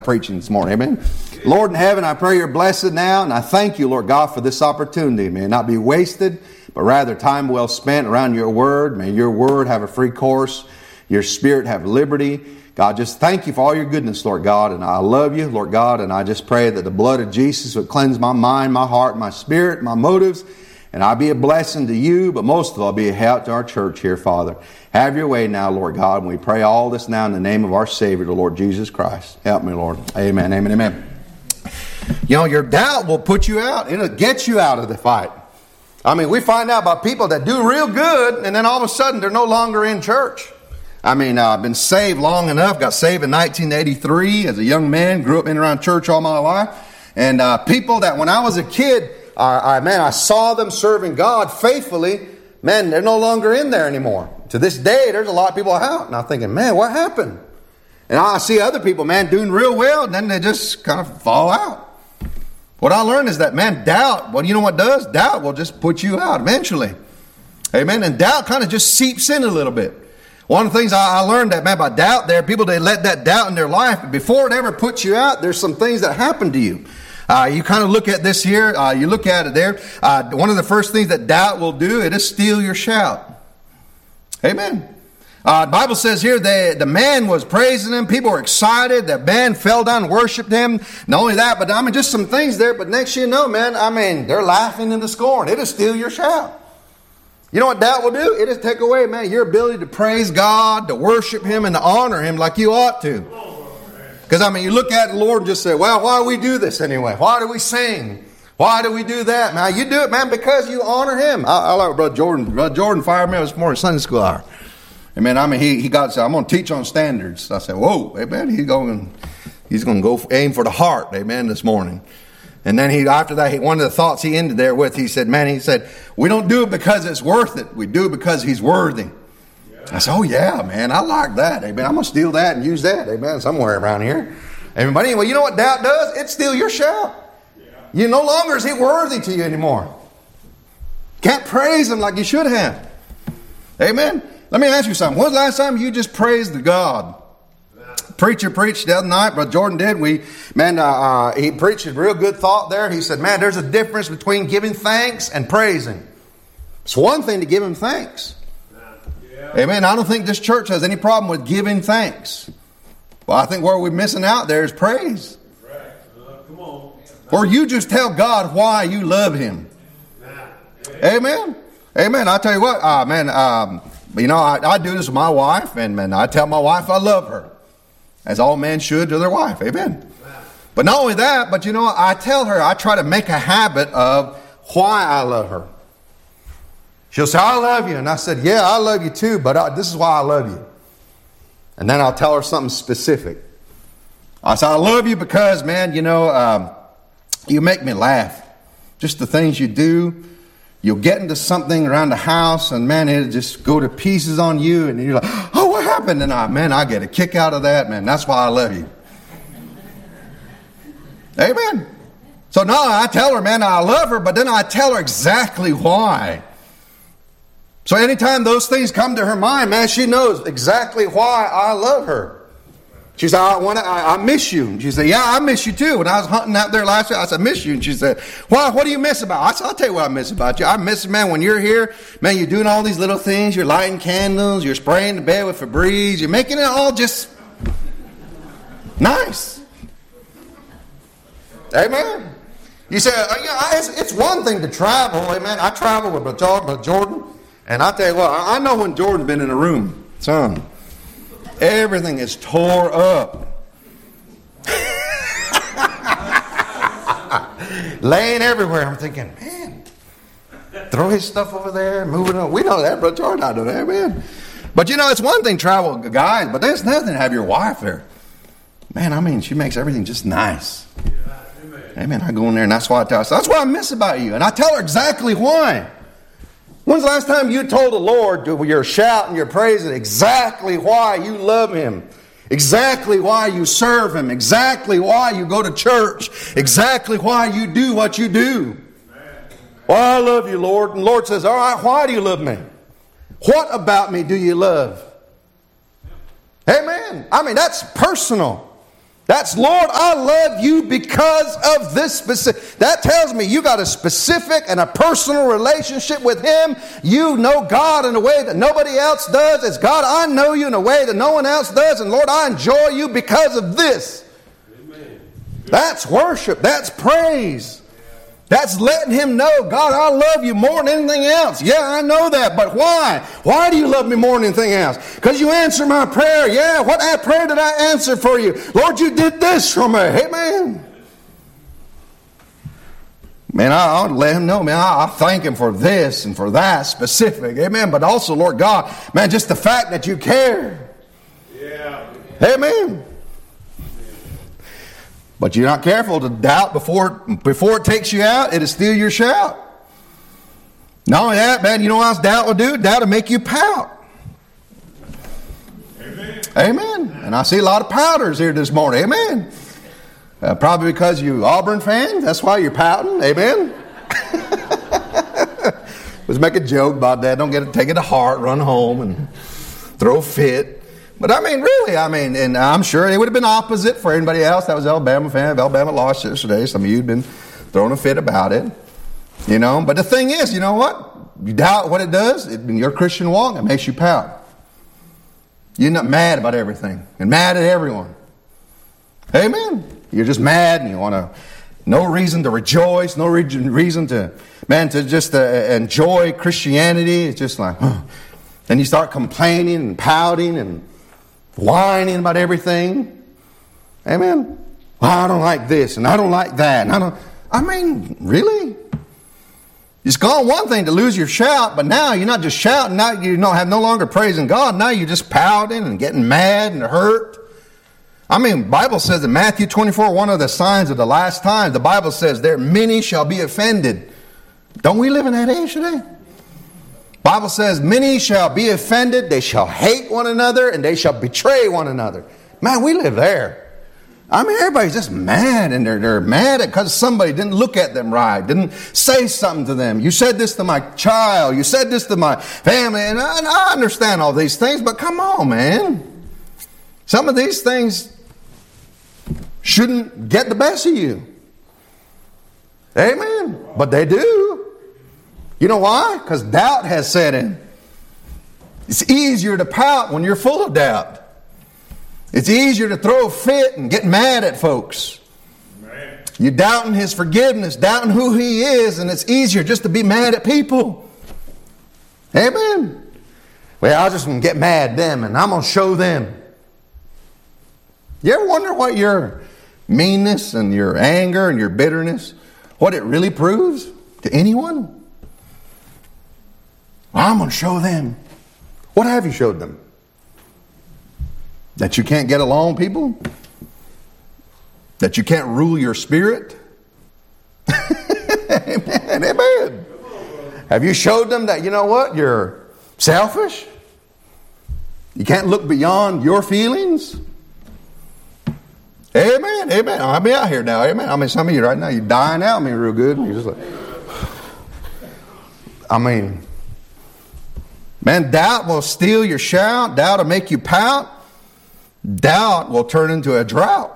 preaching this morning, amen. Lord in heaven, I pray you're blessed now, and I thank you, Lord God, for this opportunity. May it not be wasted, but rather time well spent around your word. May your word have a free course, your spirit have liberty. God, just thank you for all your goodness, Lord God, and I love you, Lord God, and I just pray that the blood of Jesus would cleanse my mind, my heart, my spirit, my motives, and I'll be a blessing to you, but most of all, be a help to our church here, Father. Have your way now, Lord God, and we pray all this now in the name of our Savior, the Lord Jesus Christ. Help me, Lord. Amen, amen, amen. You know, your doubt will put you out. It'll get you out of the fight. I mean, we find out about people that do real good, and then all of a sudden they're no longer in church. I mean, I've been saved long enough. Got saved in 1983 as a young man. Grew up in and around church all my life. And people that when I was a kid, I saw them serving God faithfully. Man, they're no longer in there anymore. To this day, there's a lot of people out. And I'm thinking, man, what happened? And I see other people, man, doing real well, and then they just kind of fall out. What I learned is that, man, doubt, well, you know what does? Doubt will just put you out eventually. Amen? And doubt kind of just seeps in a little bit. One of the things I learned that, man, about doubt there, people, they let that doubt in their life. Before it ever puts you out, there's some things that happen to you. You kind of look at this here, you look at it there. One of the first things that doubt will do, it is steal your shout. Amen. The Bible says here the man was praising him. People were excited. The man fell down and worshiped him. Not only that, but I mean, just some things there. But next you know, man, I mean, they're laughing and scorn. It'll steal your shout. You know what doubt will do? It'll take away, man, your ability to praise God, to worship Him, and to honor Him like you ought to. Because, I mean, you look at the Lord and just say, well, why do we do this anyway? Why do we sing? Why do we do that? Man, you do it, man, because you honor Him. I like Brother Jordan. Brother Jordan fired me this morning, Sunday school hour. And, man, I mean, he got said, I'm going to teach on standards. I said, whoa, amen. He's going to go aim for the heart, amen, this morning. And then after that, one of the thoughts he ended there with, he said, we don't do it because it's worth it. We do it because He's worthy. I said, oh, yeah, man, I like that. Amen. I'm going to steal that and use that, amen, somewhere around here. Amen. But anyway, you know what doubt does? It steals your shout. You no longer is He worthy to you anymore. Can't praise Him like you should have. Amen. Let me ask you something. When's the last time you just praised God? Preacher preached the other night, Brother Jordan did. He preached a real good thought there. He said, man, there's a difference between giving thanks and praising. It's one thing to give Him thanks. Yeah. Amen. I don't think this church has any problem with giving thanks. Well, I think where we're missing out there is praise. Right. Come on. Or you just tell God why you love Him. Amen. Amen. I tell you what, I do this with my wife, and man, I tell my wife I love her. As all men should to their wife. Amen. But not only that, but you know, I tell her, I try to make a habit of why I love her. She'll say, I love you. And I said, yeah, I love you too, but this is why I love you. And then I'll tell her something specific. I say, I love you because, man, you know, you make me laugh. Just the things you do. You'll get into something around the house and, man, it'll just go to pieces on you. And you're like, oh, what happened? And I get a kick out of that, man. That's why I love you. Amen. So now I tell her, man, I love her, but then I tell her exactly why. So anytime those things come to her mind, man, she knows exactly why I love her. She said, I miss you. And she said, yeah, I miss you too. When I was hunting out there last year, I said, I miss you. And she said, well, what do you miss about? I said, I'll tell you what I miss about you. I miss, man, when you're here, man, you're doing all these little things. You're lighting candles. You're spraying the bed with Febreze. You're making it all just nice. Amen. You say, it's one thing to travel. Amen. I travel with Jordan. And I tell you what, I know when Jordan's been in a room, son. Everything is tore up. Laying everywhere. I'm thinking, man, throw his stuff over there, move it on. We know that, Brother Jordan. I know that, man. But you know, it's one thing travel guys, but there's nothing to have your wife there. Man, I mean, she makes everything just nice. Amen. I go in there and that's why I tell her. That's what I miss about you. And I tell her exactly why. When's the last time you told the Lord your shout and your praise exactly why you love Him? Exactly why you serve Him? Exactly why you go to church? Exactly why you do what you do? Well, I love you, Lord. And the Lord says, all right, why do you love me? What about me do you love? Amen. I mean, that's personal. That's, Lord, I love you because of this specific. That tells me you got a specific and a personal relationship with Him. You know God in a way that nobody else does. It's God, I know you in a way that no one else does. And Lord, I enjoy you because of this. Amen. That's worship. That's praise. That's letting Him know, God, I love you more than anything else. Yeah, I know that, but why? Why do you love me more than anything else? Because you answer my prayer. Yeah, what prayer did I answer for you? Lord, you did this for me. Amen. Man, I ought to let Him know, man, I thank Him for this and for that specific. Amen. But also, Lord God, man, just the fact that you care. Yeah. Amen. But you're not careful to doubt before it takes you out, it'll steal your shout. Not only that, man, you know what else doubt will do? Doubt will make you pout. Amen. Amen. And I see a lot of pouters here this morning. Amen. Probably because you Auburn fans. That's why you're pouting. Amen. Let's make a joke about that. Don't take it to heart. Run home and throw a fit. But really, and I'm sure it would have been opposite for anybody else that was an Alabama fan. Alabama lost yesterday. Some of you have been throwing a fit about it. You know, but the thing is, you know what? You doubt what it does. In your Christian walk, it makes you pout. You're not mad about everything and mad at everyone. Amen. You're just mad and you want to, no reason to rejoice, no reason to just enjoy Christianity. It's just like, then you start complaining and pouting and whining about everything. Amen. Well, I don't like this and I don't like that. And really? It's gone one thing to lose your shout, but now you're not just shouting. Now you don't have no longer praising God. Now you're just pouting and getting mad and hurt. Bible says in Matthew 24, one of the signs of the last times, the Bible says there many shall be offended. Don't we live in that age today? Bible says, many shall be offended, they shall hate one another, and they shall betray one another. Man, we live there. Everybody's just mad, and they're mad because somebody didn't look at them right, didn't say something to them. You said this to my child, you said this to my family, and I understand all these things, but come on, man. Some of these things shouldn't get the best of you. Amen. But they do. You know why? Because doubt has set in. It's easier to pout when you're full of doubt. It's easier to throw a fit and get mad at folks. Amen. You're doubting His forgiveness, doubting who He is, and it's easier just to be mad at people. Amen. Well, I'll just get mad at them and I'm going to show them. You ever wonder what your meanness and your anger and your bitterness, what it really proves to anyone? I'm going to show them. What have you showed them? That you can't get along, people? That you can't rule your spirit? Amen, amen. Have you showed them that, you know what, you're selfish? You can't look beyond your feelings? Amen, amen. I'll be out here now, amen. Some of you right now, you're dying out real good. You're just like, man, doubt will steal your shout. Doubt will make you pout. Doubt will turn into a drought.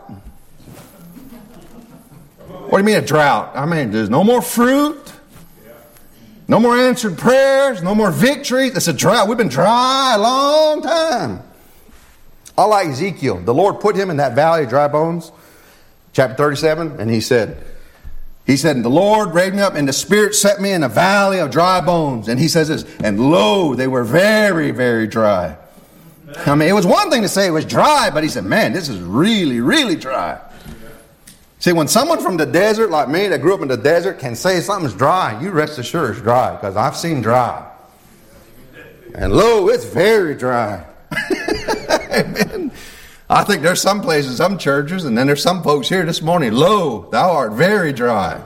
What do you mean a drought? There's no more fruit. No more answered prayers. No more victories. It's a drought. We've been dry a long time. I like Ezekiel. The Lord put him in that valley of dry bones. Chapter 37. And he said, the Lord raised me up and the Spirit set me in a valley of dry bones. And he says this, and lo, they were very, very dry. It was one thing to say it was dry, but he said, man, this is really, really dry. See, when someone from the desert like me that grew up in the desert can say something's dry, you rest assured it's dry, because I've seen dry. And lo, it's very dry. Amen. I think there's some places, some churches, and then there's some folks here this morning. Lo, thou art very dry.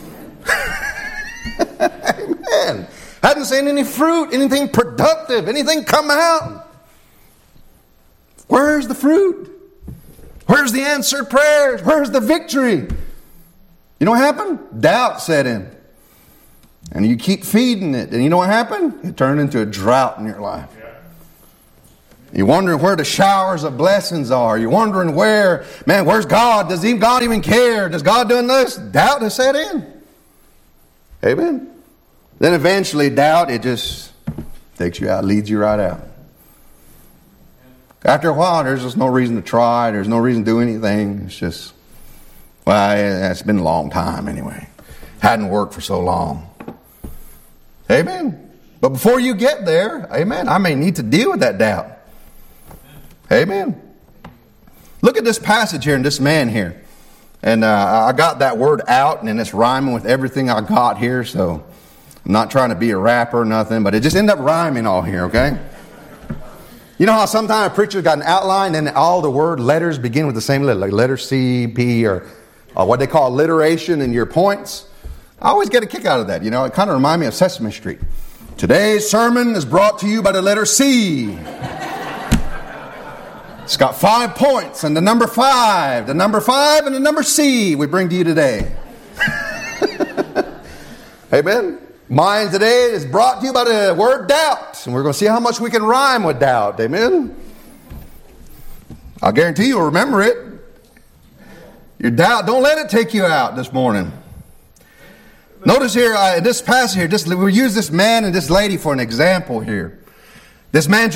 Amen. Hadn't seen any fruit, anything productive, anything come out. Where's the fruit? Where's the answered prayers? Where's the victory? You know what happened? Doubt set in. And you keep feeding it. And you know what happened? It turned into a drought in your life. You're wondering where the showers of blessings are. You're wondering where's God? Does God even care? Does God doing this? Doubt has set in. Amen. Then eventually doubt, it just takes you out, leads you right out. After a while, there's just no reason to try. There's no reason to do anything. It's just, it's been a long time anyway. Hadn't worked for so long. Amen. But before you get there, amen, I may need to deal with that doubt. Amen. Look at this passage here and this man here. And I got that word out, and it's rhyming with everything I got here, so I'm not trying to be a rapper or nothing, but it just ended up rhyming all here, okay? You know how sometimes a preacher's got an outline and all the word letters begin with the same letter, like letter C, P, or what they call alliteration in your points? I always get a kick out of that. You know, it kind of reminds me of Sesame Street. Today's sermon is brought to you by the letter C. It's got 5 points, and the number 5 and the number C we bring to you today. Amen. Mine today is brought to you by the word doubt, and we're going to see how much we can rhyme with doubt. Amen. I guarantee you'll remember it. Your doubt, don't let it take you out this morning. Notice here, this passage here, we use this man and this lady for an example here. This man,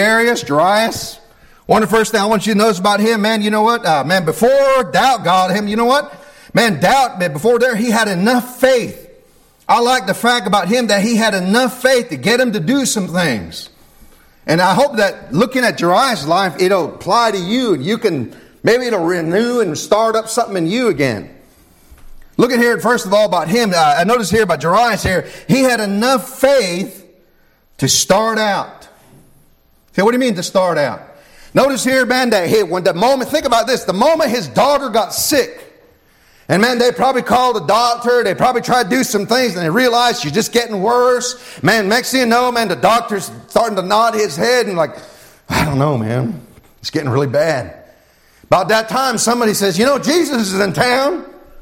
Jairus. One of the first things I want you to notice about him, man, you know what? Before doubt got him, you know what? Man, doubt, before there, he had enough faith. I like the fact about him that he had enough faith to get him to do some things. And I hope that looking at Jairus' life, it'll apply to you. You can, maybe it'll renew and start up something in you again. Look at here, first of all, about him. I notice here about Jairus here, he had enough faith to start out. Okay, what do you mean to start out? Notice here, man, that think about this, the moment his daughter got sick, and man, they probably called a doctor, they probably tried to do some things, and they realized she's just getting worse. Man, next thing you know, man, the doctor's starting to nod his head, and like, I don't know, man, it's getting really bad. About that time, somebody says, Jesus is in town.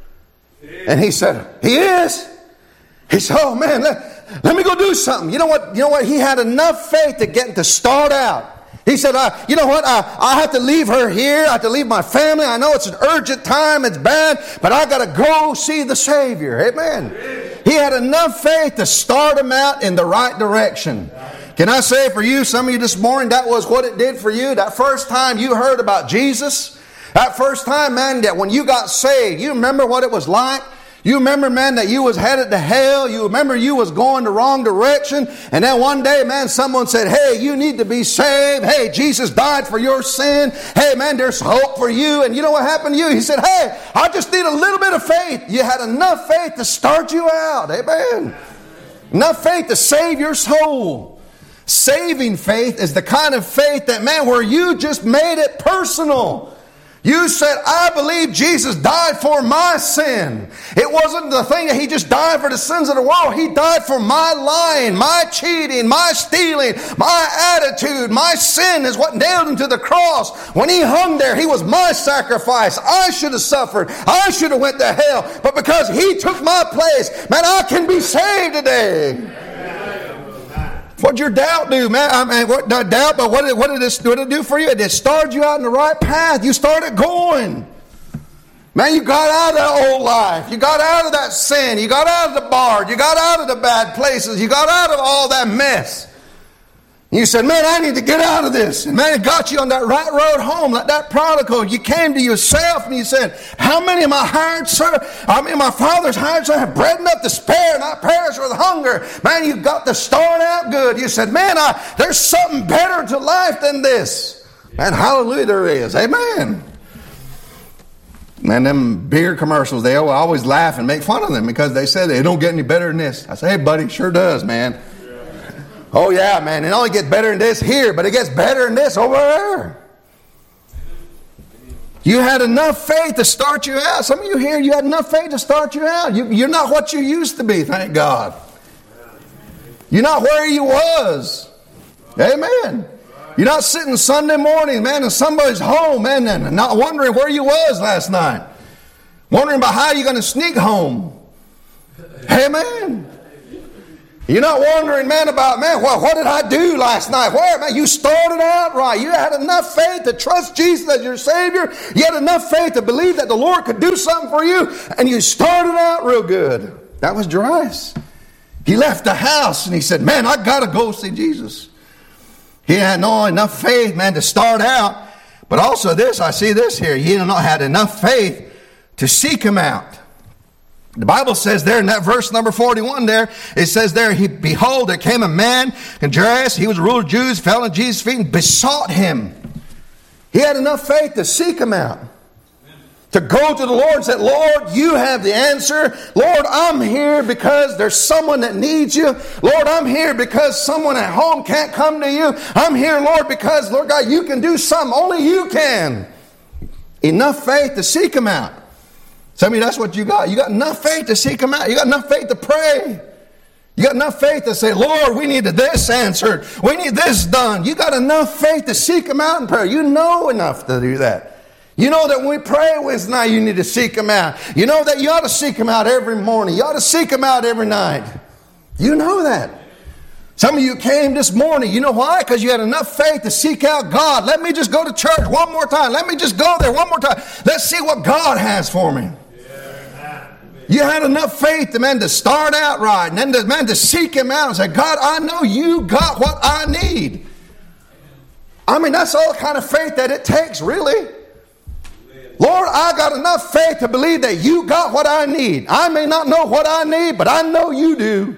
And he said, he is? He said, oh man, let me go do something. You know what? He had enough faith to start out. He said, you know what? I have to leave her here. I have to leave my family. I know it's an urgent time. It's bad. But I got to go see the Savior. Amen. He had enough faith to start him out in the right direction. Can I say for you, some of you this morning, that was what it did for you. That first time you heard about Jesus. That first time, man, that when you got saved, you remember what it was like? You remember, man, that you was headed to hell. You remember you was going the wrong direction. And then one day, man, someone said, hey, you need to be saved. Hey, Jesus died for your sin. Hey, man, there's hope for you. And you know what happened to you? He said, hey, I just need a little bit of faith. You had enough faith to start you out. Amen. Enough faith to save your soul. Saving faith is the kind of faith that, man, where you just made it personal. You said, I believe Jesus died for my sin. It wasn't the thing that He just died for the sins of the world. He died for my lying, my cheating, my stealing, my attitude. My sin is what nailed Him to the cross. When He hung there, He was my sacrifice. I should have suffered. I should have went to hell. But because He took my place, man, I can be saved today. What'd your doubt do, man? What doubt? But what did it do for you? It started you out in the right path. You started going. Man, you got out of that old life. You got out of that sin. You got out of the bar. You got out of the bad places. You got out of all that mess. You said, man, I need to get out of this. And man, it got you on that right road home, like that prodigal. You came to yourself and you said, how many of my hired servants, my father's hired servants have bread enough to spare and I perish with hunger. Man, you got to start out good. You said, man, there's something better to life than this. Man, hallelujah, there is. Amen. Man, them beer commercials, they always laugh and make fun of them because they say they don't get any better than this. I say, hey, buddy, sure does, man. Oh, yeah, man, it only gets better than this here, but it gets better than this over there. You had enough faith to start you out. Some of you here, you had enough faith to start you out. You're not what you used to be, thank God. You're not where you was. Amen. You're not sitting Sunday morning, man, in somebody's home, man, and not wondering where you was last night. Wondering about how you're going to sneak home. Amen. You're not wondering, man, about, man, what did I do last night? Where, man, you started out right. You had enough faith to trust Jesus as your Savior. You had enough faith to believe that the Lord could do something for you. And you started out real good. That was Jairus. He left the house and he said, man, I got to go see Jesus. He had no enough faith, man, to start out. But also this, I see this here. He had enough faith to seek him out. The Bible says there in that verse number 41 there, it says there, behold, there came a man, and Jairus, he was a ruler of the Jews, fell at Jesus' feet and besought him. He had enough faith to seek him out. To go to the Lord and say, Lord, you have the answer. Lord, I'm here because there's someone that needs you. Lord, I'm here because someone at home can't come to you. I'm here, Lord, because, Lord God, you can do something. Only you can. Enough faith to seek him out. Some of you, that's what you got. You got enough faith to seek him out. You got enough faith to pray. You got enough faith to say, Lord, we need this answered. We need this done. You got enough faith to seek him out in prayer. You know enough to do that. You know that when we pray Wednesday night, you need to seek him out. You know that you ought to seek him out every morning. You ought to seek him out every night. You know that. Some of you came this morning. You know why? Because you had enough faith to seek out God. Let me just go to church one more time. Let me just go there one more time. Let's see what God has for me. You had enough faith, man, to start out right. And then, man, to seek him out and say, God, I know you got what I need. I mean, that's all kind of faith that it takes, really. Lord, I got enough faith to believe that you got what I need. I may not know what I need, but I know you do.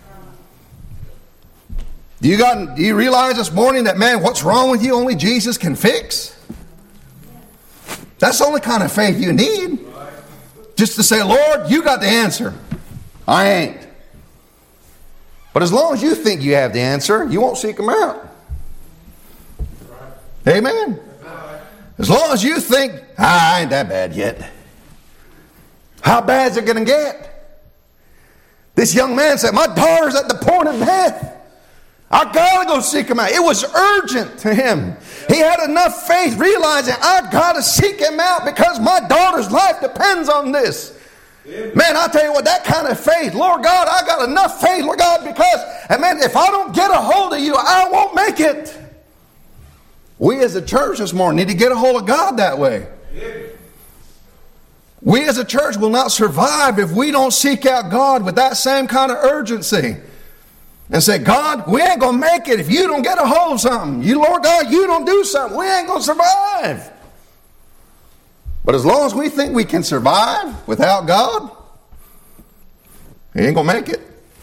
Do you realize this morning that, man, what's wrong with you only Jesus can fix? That's the only kind of faith you need. Just to say, Lord, you got the answer. I ain't. But as long as you think you have the answer, you won't seek him out. Amen. As long as you think, I ain't that bad yet. How bad is it going to get? This young man said, my daughter's at the point of death. I got to go seek him out. It was urgent to him. He had enough faith realizing I got to seek him out because my daughter's life depends on this. Man, I'll tell you what, that kind of faith, Lord God, I got enough faith, Lord God, because, and man, if I don't get a hold of you, I won't make it. We as a church this morning need to get a hold of God that way. We as a church will not survive if we don't seek out God with that same kind of urgency. And say, God, we ain't going to make it if you don't get a hold of something. You, Lord God, you don't do something. We ain't going to survive. But as long as we think we can survive without God, he ain't going to make it.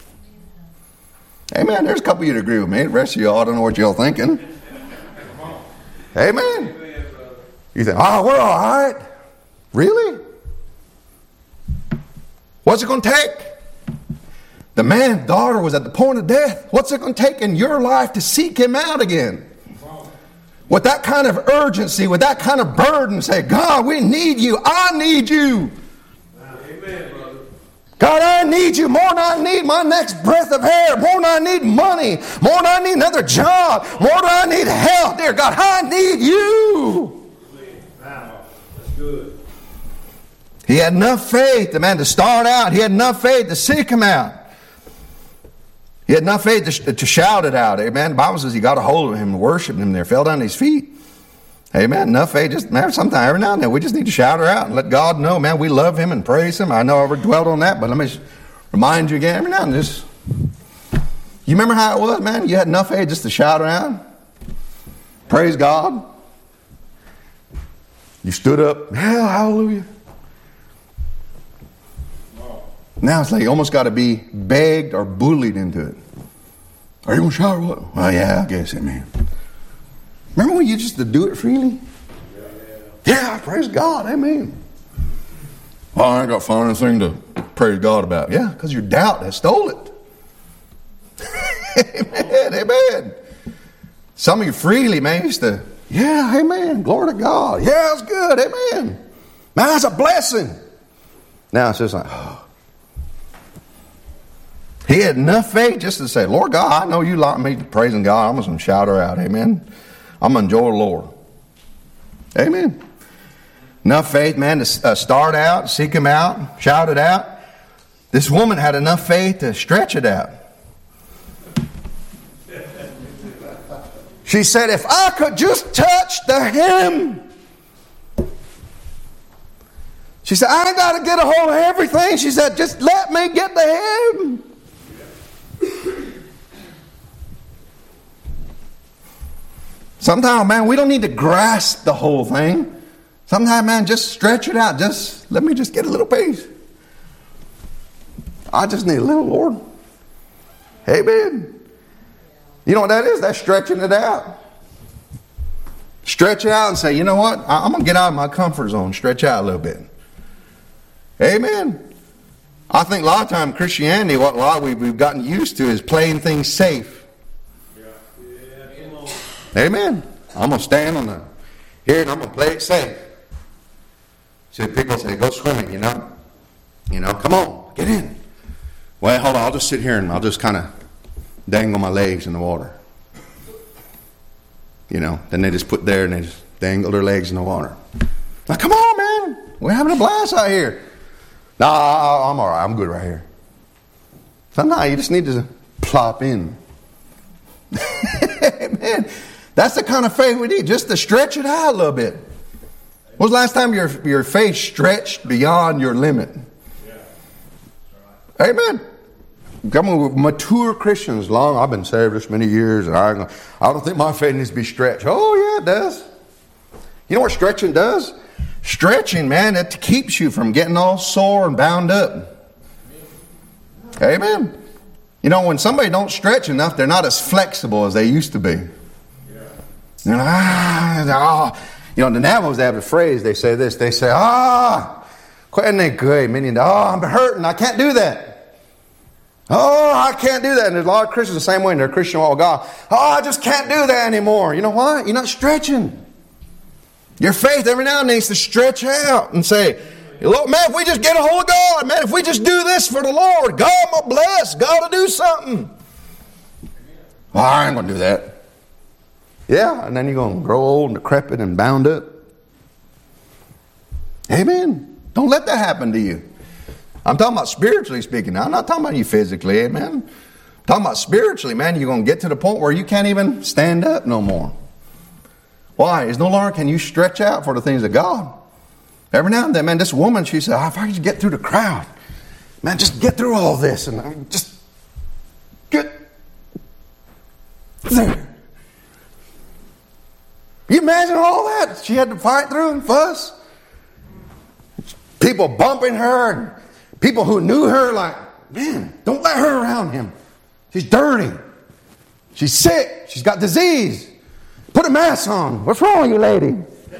Amen. There's a couple of you that agree with me. The rest of y'all, I don't know what y'all thinking. Amen. You think, oh, we're all right. Really? What's it going to take? The man's daughter was at the point of death. What's it going to take in your life to seek him out again? With that kind of urgency, with that kind of burden, say, God, we need you. I need you. Amen, brother. God, I need you more than I need my next breath of air, more than I need money, more than I need another job, more than I need health. Dear God, I need you. Wow, that's good. He had enough faith, the man, to start out. He had enough faith to seek him out. He had enough faith to shout it out. Amen. The Bible says he got a hold of him and worshiped him there, fell down at his feet. Amen. Enough faith. Just, man, sometime every now and then we just need to shout her out and let God know, man, we love him and praise him. I know I already dwelt on that, but let me remind you again every now and then. Just, you remember how it was, man? You had enough faith just to shout her out. Praise God. You stood up. Yeah, hallelujah. Now it's like you almost got to be begged or bullied into it. Are you going to shout or what? Well, yeah, I guess, amen. Remember when you used to do it freely? Yeah, praise God, amen. Well, I ain't got find anything to praise God about. Yeah, because your doubt has stole it. Amen, amen. Some of you freely, man, used to, yeah, amen, glory to God. Yeah, it's good, amen. Man, that's a blessing. Now it's just like, oh. He had enough faith just to say, Lord God, I know you like me praising God. I'm just going to shout her out. Amen. I'm going to enjoy the Lord. Amen. Enough faith, man, to start out, seek him out, shout it out. This woman had enough faith to stretch it out. She said, if I could just touch the hem. She said, I ain't got to get a hold of everything. She said, just let me get the hem. Sometimes, man, we don't need to grasp the whole thing. Sometimes, man, just stretch it out. Just let me just get a little piece. I just need a little, Lord. Amen. You know what that is? That's stretching it out. Stretch it out and say, you know what? I'm going to get out of my comfort zone. Stretch out a little bit. Amen. I think a lot of time Christianity, what a lot we've gotten used to is playing things safe. Amen. I'm going to stand on the here and I'm going to play it safe. See, people say, go swimming, you know. Come on, get in. Well, hold on, I'll just sit here and I'll just kind of dangle my legs in the water. Then they just put there and they just dangle their legs in the water. Now, come on, man. We're having a blast out here. No, I'm all right. I'm good right here. Sometimes you just need to plop in. Man, that's the kind of faith we need, just to stretch it out a little bit. When was the last time your faith stretched beyond your limit? Yeah. Amen. Coming with mature Christians, I've been saved this many years, and I don't think my faith needs to be stretched. Oh, yeah, it does. You know what stretching does? Stretching, man, it keeps you from getting all sore and bound up. Amen. When somebody don't stretch enough, they're not as flexible as they used to be. The Navajos, they have a phrase, they say this, they say, meaning, I'm hurting, I can't do that. I can't do that. And there's a lot of Christians the same way in their Christian walk with God. I just can't do that anymore. You know what? You're not stretching. Your faith every now and then needs to stretch out and say, look, man, if we just get a hold of God, man, if we just do this for the Lord, God will bless, God will do something. Well, I ain't going to do that. Yeah, and then you're going to grow old and decrepit and bound up. Amen. Don't let that happen to you. I'm talking about spiritually speaking now. I'm not talking about you physically, amen. I'm talking about spiritually, man. You're going to get to the point where you can't even stand up no more. Why? It's no longer can you stretch out for the things of God. Every now and then, man, this woman, she said, if I could just get through the crowd, man, just get through all this and just get there. You imagine all that she had to fight through and fuss? People bumping her and people who knew her like, man, don't let her around him. She's dirty. She's sick. She's got disease. Put a mask on. What's wrong with you, lady?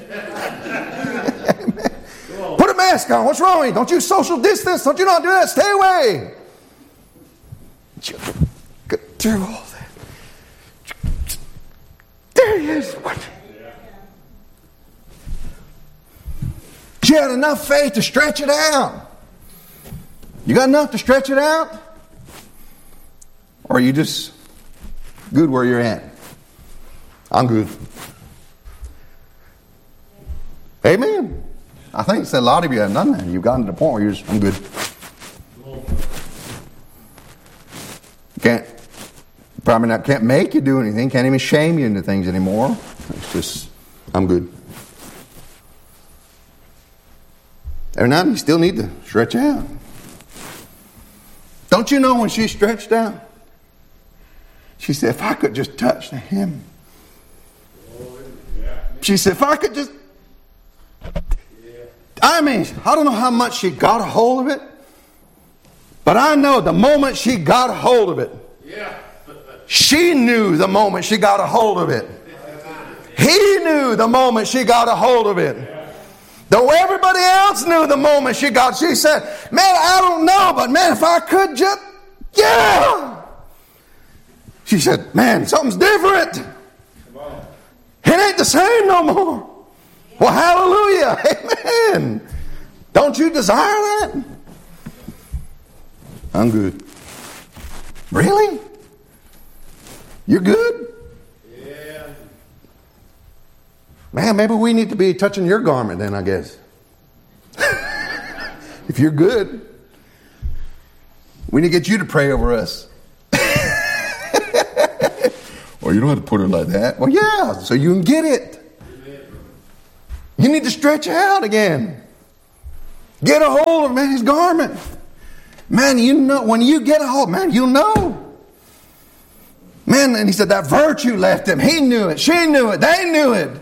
Put a mask on. What's wrong with you? Don't you social distance? Don't you not do that? Stay away. Get through all that. There he is. What? She had enough faith to stretch it out. You got enough to stretch it out? Or are you just good where you're at? I'm good. Amen. I think a lot of you have done that. You've gotten to the point where you're just, I'm good. Can't make you do anything. Can't even shame you into things anymore. It's just, I'm good. Every now and then you still need to stretch out. Don't you know when she stretched out? She said, if I could just touch the hem. She said, if I could just... I don't know how much she got a hold of it. But I know the moment she got a hold of it. She knew the moment she got a hold of it. He knew the moment she got a hold of it. Though everybody else knew the moment she said, man, I don't know, but man, if I could just, yeah. She said, man, something's different. It ain't the same no more. Well, hallelujah. Amen. Don't you desire that? I'm good. Really? You're good? Yeah. Man, maybe we need to be touching your garment then, I guess. If you're good, we need to get you to pray over us. Or Well, you don't have to put it like that. Well, yeah, so you can get it. You need to stretch out again. Get a hold of his garment. Man, you know, when you get a hold, man, you'll know. Man, and he said that virtue left him. He knew it. She knew it. They knew it.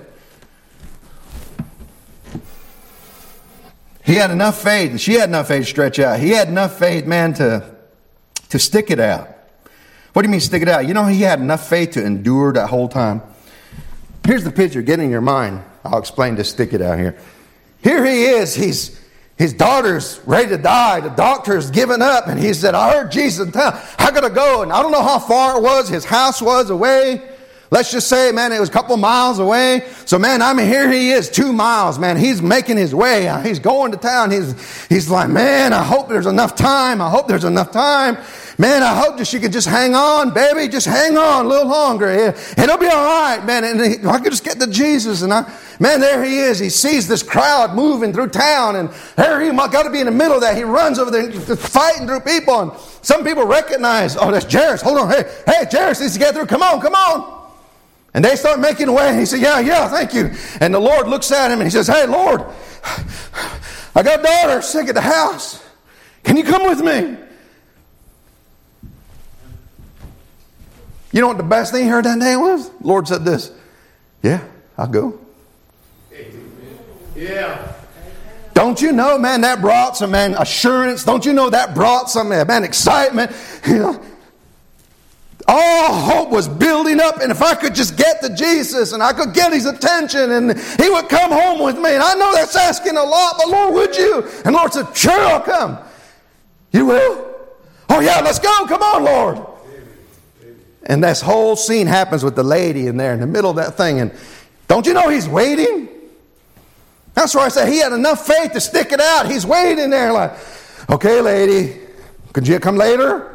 He had enough faith, and she had enough faith to stretch out. He had enough faith, man, to stick it out. What do you mean stick it out? You know, he had enough faith to endure that whole time. Here's the picture. Get in your mind. I'll explain this stick it out here. Here he is. His daughter's ready to die. The doctor's given up. And he said, I heard Jesus in town. I got to go. And I don't know how far it was. His house was away. Let's just say, man, it was a couple miles away. So, man, I mean, here he is, 2 miles, man. He's making his way. He's going to town. He's like, man, I hope there's enough time. I hope there's enough time. Man, I hope that she could just hang on, baby. Just hang on a little longer. It'll be all right, man. And I could just get to Jesus. And man, there he is. He sees this crowd moving through town. And there he got to be in the middle of that. He runs over there fighting through people. And some people recognize, oh, that's Jairus. Hold on. Hey, Jairus needs to get through. Come on. And they start making way. And he said, yeah, thank you. And the Lord looks at him and he says, hey, Lord, I got a daughter sick at the house. Can you come with me? You know what the best thing he heard that day was? The Lord said this. Yeah, I'll go. Yeah. Don't you know, man, that brought some, man, assurance. Don't you know that brought some, man, excitement? You know, all hope was building up, and if I could just get to Jesus and I could get his attention and he would come home with me. And I know that's asking a lot, but Lord, would you? And the Lord said, sure, I'll come. You will? Oh yeah, let's go. Come on, Lord. And this whole scene happens with the lady in there in the middle of that thing. And don't you know he's waiting? That's why I say he had enough faith to stick it out. He's waiting there like, okay, lady, could you come later?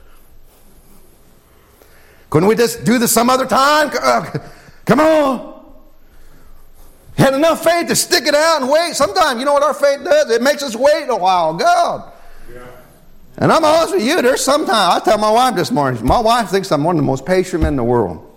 Couldn't we just do this some other time? Come on. He had enough faith to stick it out and wait. Sometimes, you know what our faith does? It makes us wait a while. God. Yeah. And I'm honest with you, there's sometimes, I tell my wife this morning, my wife thinks I'm one of the most patient men in the world.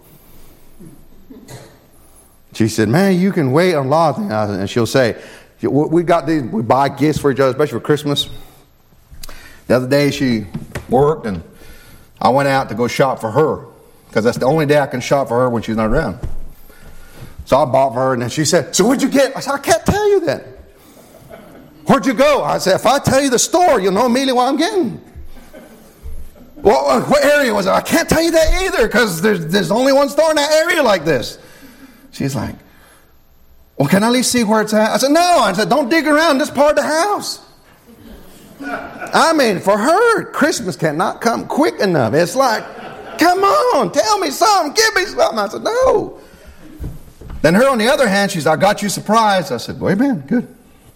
She said, man, you can wait on a lot of things. And she'll say, we buy gifts for each other, especially for Christmas. The other day she worked and I went out to go shop for her. Because that's the only day I can shop for her when she's not around. So I bought for her, and then she said, so what'd you get? I said, I can't tell you that. Where'd you go? I said, if I tell you the store, you'll know immediately what I'm getting. Well, what area was it? I can't tell you that either, because there's only one store in that area like this. She's like, well, can I at least see where it's at? I said, no. I said, don't dig around this part of the house. I mean, for her, Christmas cannot come quick enough. It's like, come on, tell me something, give me something. I said, no. Then her on the other hand, she's, I got you surprised. I said, well, amen, good.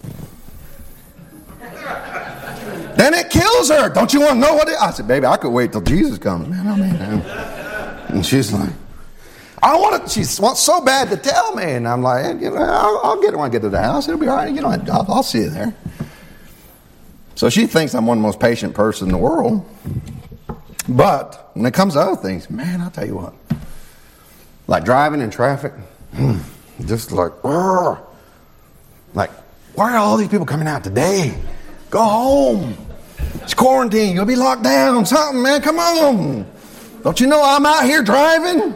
Then it kills her. Don't you want to know what it is? I said, baby, I could wait till Jesus comes. Man, I mean, and she's like, I want to, she wants so bad to tell me. And I'm like, you know, I'll get it when I get to the house. It'll be all right. You know, I'll see you there. So she thinks I'm one of the most patient person in the world. But when it comes to other things, man, I'll tell you what. Like driving in traffic, just like, why are all these people coming out today? Go home. It's quarantine. You'll be locked down. Something, man. Come on. Don't you know I'm out here driving?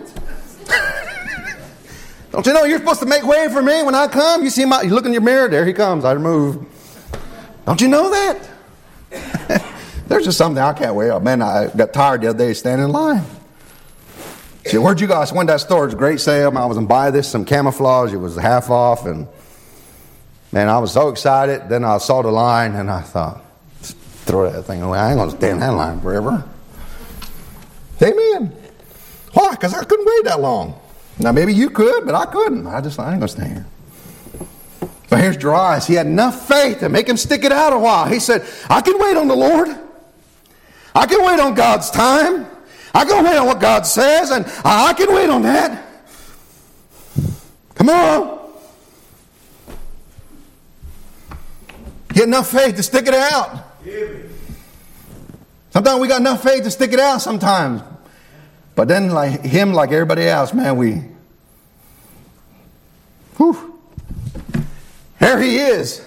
Don't you know you're supposed to make way for me when I come? You see him out, you look in your mirror, there he comes. I move. Don't you know that? There's just something I can't wait. Man, I got tired the other day standing in line. She said, where'd you go? I went to that store. It was a great sale. I was going to buy this, some camouflage. It was half off. And man, I was so excited. Then I saw the line and I thought, throw that thing away. I ain't going to stand in that line forever. Amen. Why? Because I couldn't wait that long. Now, maybe you could, but I couldn't. I ain't going to stand here. But here's Jairus. He had enough faith to make him stick it out a while. He said, I can wait on the Lord. I can wait on God's time. I can wait on what God says, and I can wait on that. Come on. Get enough faith to stick it out. Sometimes we got enough faith to stick it out sometimes. But then like everybody else, man, here he is.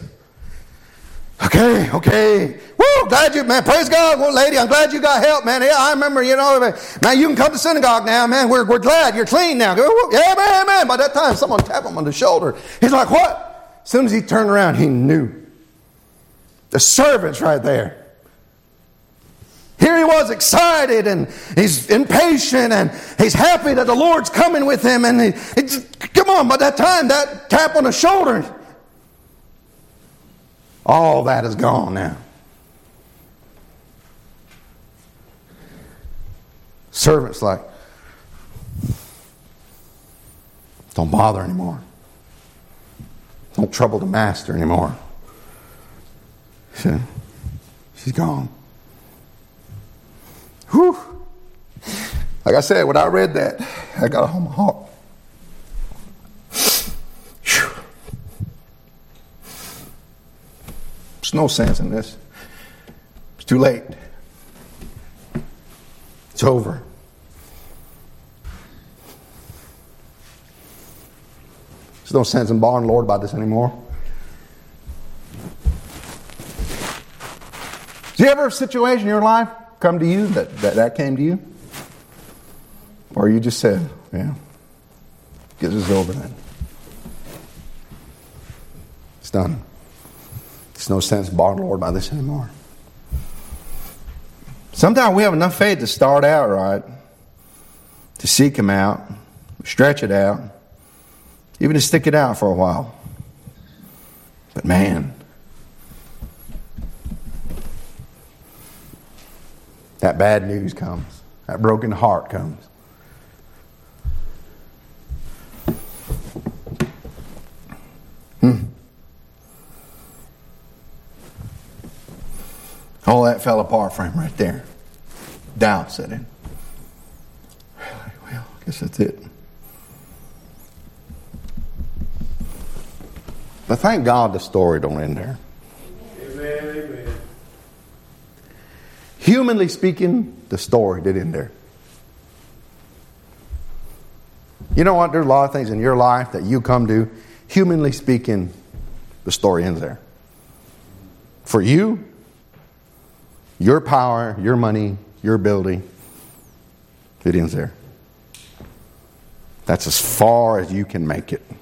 Okay. Woo, glad you, man, praise God, well, lady, I'm glad you got help, man. Yeah, I remember, man, you can come to synagogue now, man. We're glad you're clean now. Yeah, man. By that time, someone tapped him on the shoulder. He's like, what? As soon as he turned around, he knew. The servant's right there. Here he was excited and he's impatient and he's happy that the Lord's coming with him. And come on, by that time, that tap on the shoulder, all that is gone now. Servant's like, don't bother anymore. Don't trouble the master anymore. She's gone. Whew. Like I said, when I read that, I got a home heart. There's no sense in this. It's too late. It's over. There's no sense in bothering the Lord about this anymore. Do you ever have a situation in your life come to you that came to you? Or you just said, yeah, this is over then. It's done. There's no sense in bothering the Lord about this anymore. Sometimes we have enough faith to start out right, to seek Him out, stretch it out, even to stick it out for a while. But man, that bad news comes. That broken heart comes. All that fell apart for him right there. Doubt set in. Well, I guess that's it. But thank God the story don't end there. Amen. Humanly speaking, the story did end there. You know what? There's a lot of things in your life that you come to. Humanly speaking, the story ends there. For you, your power, your money, your ability, it ends there. That's as far as you can make it.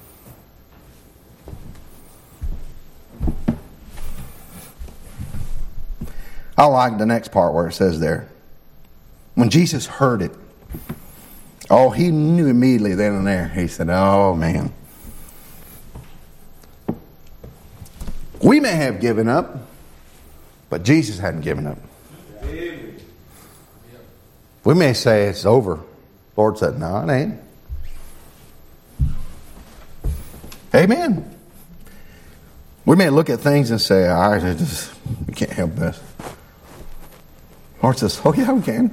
I like the next part where it says there, when Jesus heard it, oh, he knew immediately then and there. He said, oh man, we may have given up, but Jesus hadn't given up. We may say it's over. Lord said, no, it ain't. Amen. We may look at things and say, all right, we can't help this. Lord says, oh yeah, we can.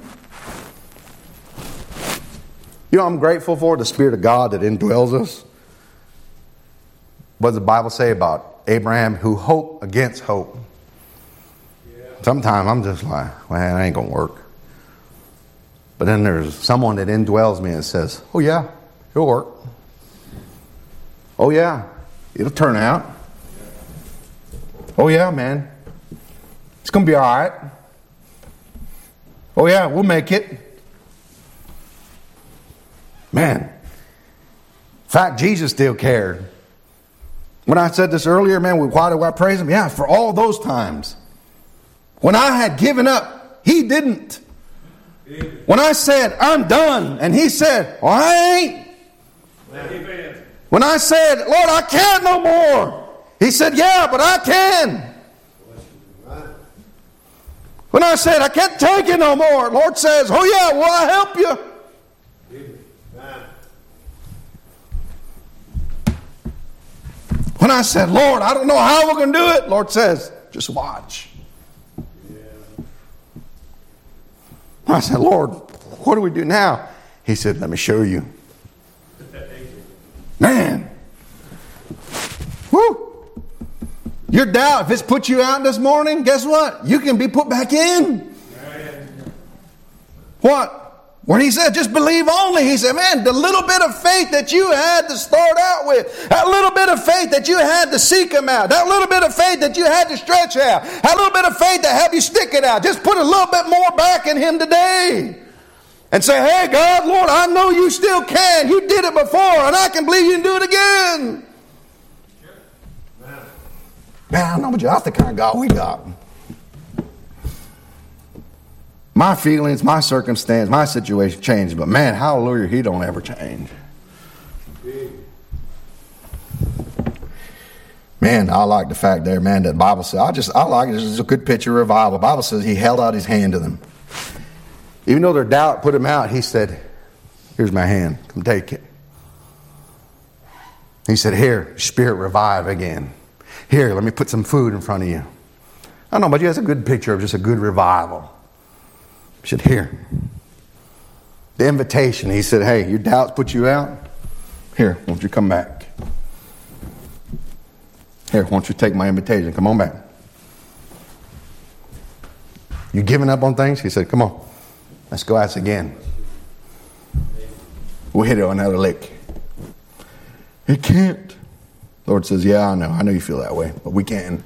You know, I'm grateful for the Spirit of God that indwells us. What does the Bible say about Abraham who hoped against hope? Sometimes I'm just like, well, it ain't going to work. But then there's someone that indwells me and says, oh yeah, it'll work. Oh yeah, it'll turn out. Oh yeah, man, it's going to be all right. Oh yeah, we'll make it. Man, in fact, Jesus still cared. When I said this earlier, man, why do I praise Him? Yeah, for all those times. When I had given up, He didn't. Amen. When I said, I'm done, and He said, well, I ain't. Amen. When I said, Lord, I can't no more, He said, yeah, but I can. When I said, I can't take it no more, Lord says, oh yeah, will I help you? Amen. When I said, Lord, I don't know how we're going to do it, Lord says, just watch. I said, Lord, what do we do now? He said, let me show you. Man. Woo. Your doubt, if it's put you out this morning, guess what? You can be put back in. What? When he said, just believe only, he said, man, the little bit of faith that you had to start out with, that little bit of faith that you had to seek him out, that little bit of faith that you had to stretch out, that little bit of faith to have you stick it out, just put a little bit more back in him today. And say, hey, God, Lord, I know you still can. You did it before, and I can believe you can do it again. Man, I don't know about you. That's the kind of God we got. My feelings, my circumstance, my situation changes, but man, hallelujah, he don't ever change. Man, I like the fact there, man, that the Bible says, I like it. This is a good picture of revival. The Bible says he held out his hand to them. Even though their doubt put him out, he said, here's my hand. Come take it. He said, here, spirit revive again. Here, let me put some food in front of you. I don't know, but that's a good picture of just a good revival. He said, here. The invitation. He said, hey, your doubts put you out. Here, won't you come back? Here, won't you take my invitation? Come on back. You giving up on things? He said, come on. Let's go at it again. We'll hit it on another lick. It can't. The Lord says, yeah, I know you feel that way, but we can.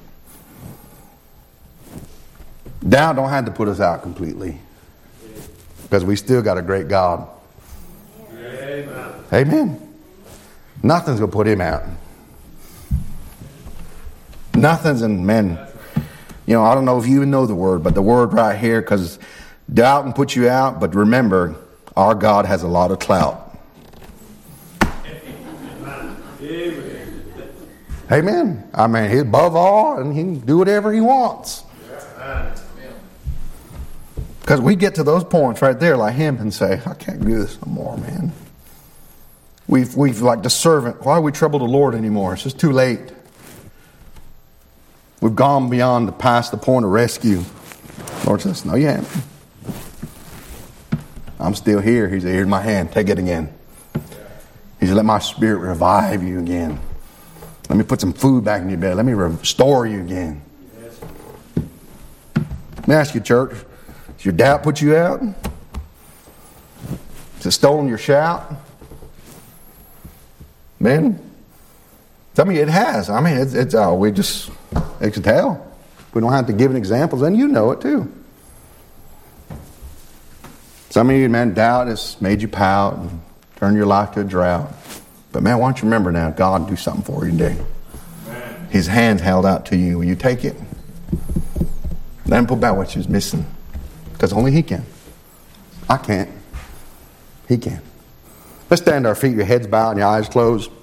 Doubt don't have to put us out completely, because we still got a great God. Amen. Amen. Nothing's going to put him out. Nothing's, and man, you know, I don't know if you even know the word, but the word right here, because doubt can put you out, but remember, our God has a lot of clout. Amen. I mean, he's above all, and he can do whatever he wants. Because we get to those points right there like him and say, I can't do this no more, man. We've like the servant, why do we trouble the Lord anymore? It's just too late. We've gone beyond past the point of rescue. The Lord says, no, you haven't. I'm still here. He said, here's my hand. Take it again. He said, let my spirit revive you again. Let me put some food back in your belly. Let me restore you again. Let me ask you, church, does your doubt put you out? Has it stolen your shout? Man, I mean, it has. I mean, it's a tell. We don't have to give an examples, and you know it too. Some of you, man, doubt has made you pout and turned your life to a drought. But man, why don't you remember now, God do something for you today. Amen. His hand held out to you. Will you take it? Let him put back what you's missing. Because only he can. I can't. He can. Let's stand to our feet, your heads bowed and your eyes closed.